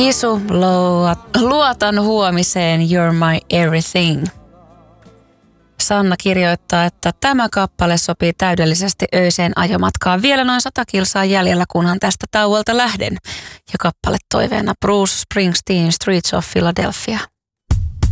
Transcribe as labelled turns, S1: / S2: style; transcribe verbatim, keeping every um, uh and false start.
S1: Kisu, luotan huomiseen, you're my everything. Sanna kirjoittaa, että tämä kappale sopii täydellisesti öiseen ajomatkaan. Vielä noin sata kilsaa jäljellä, kunhan tästä tauolta lähden. Ja kappale toiveena Bruce Springsteen, Streets of Philadelphia.